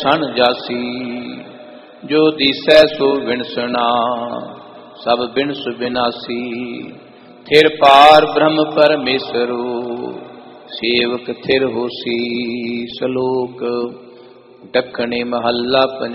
सन जासी। जो दिसै सो विनसना सब बिनस बिनासी। थिर पार ब्रह्म परमेश्वरो सेवक थिर होसी। श्लोक दखने महला